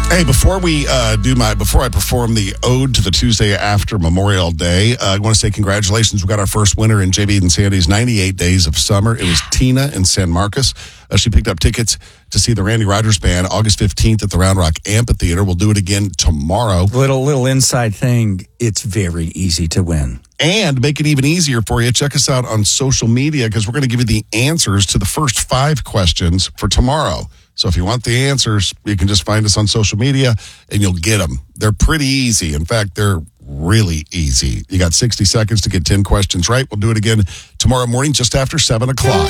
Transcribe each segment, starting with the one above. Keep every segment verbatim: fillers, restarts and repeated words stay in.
Hey, before we uh, do my, before I perform the ode to the Tuesday after Memorial Day, uh, I want to say congratulations. We got our first winner in J B and Sandy's ninety-eight Days of Summer. It was Tina in San Marcos. Uh, she picked up tickets to see the Randy Rogers Band August fifteenth at the Round Rock Amphitheater. We'll do it again tomorrow. Little little inside thing. It's very easy to win. And make it even easier for you, check us out on social media because we're going to give you the answers to the first five questions for tomorrow. So if you want the answers, you can just find us on social media and you'll get them. They're pretty easy. In fact, they're really easy. You got sixty seconds to get ten questions right. We'll do it again tomorrow morning just after seven o'clock.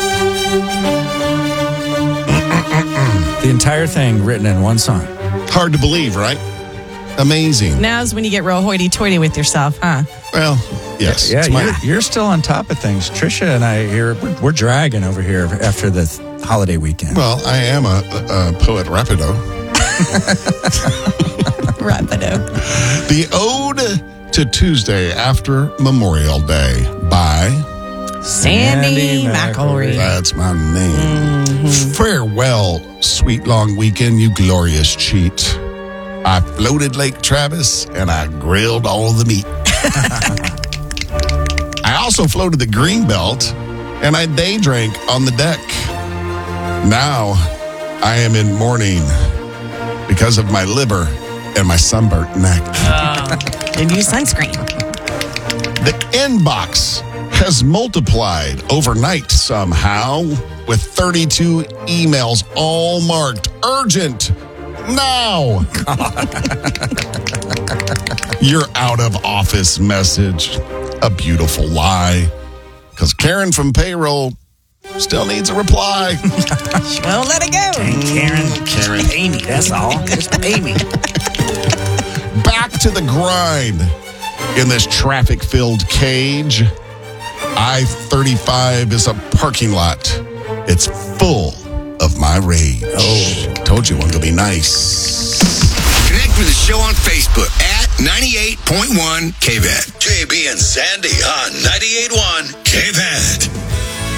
The entire thing written in one song. Hard to believe, right? Amazing. Now's when you get real hoity-toity with yourself, huh? Well, yes. Yeah, It's my- you're, you're still on top of things. Trisha and I here, we're, we're dragging over here after the holiday weekend. well, I am a, a poet rapido. Rapido. The Ode to Tuesday after Memorial Day by... Sandy, Sandy McElroy. That's my name. Mm-hmm. Farewell, sweet long weekend, you glorious cheat. I floated Lake Travis and I grilled all the meat. I also floated the Greenbelt and I day drank on the deck. Now I am in mourning because of my liver and my sunburnt neck. Uh, and use sunscreen. The inbox has multiplied overnight somehow with thirty-two emails all marked urgent now. Your out of office message, a beautiful lie. Because Karen from payroll still needs a reply. Well, let it go. Karen, Karen. pay me, that's all. Just pay me. Back to the grind in this traffic-filled cage. I thirty-five is a parking lot. It's full of my rage. Oh, told you one to be nice. Connect with the show on Facebook at ninety-eight point one K V A D. J B and Sandy on ninety-eight point one K V A D.